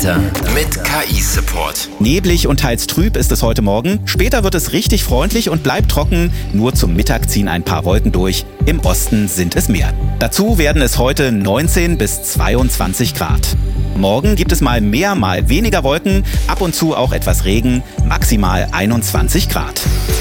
Mit KI-Support. Neblig und teils trüb ist es heute Morgen. Später wird es richtig freundlich und bleibt trocken. Nur zum Mittag ziehen ein paar Wolken durch. Im Osten sind es mehr. Dazu werden es heute 19 bis 22 Grad. Morgen gibt es mal mehr, mal weniger Wolken. Ab und zu auch etwas Regen. Maximal 21 Grad.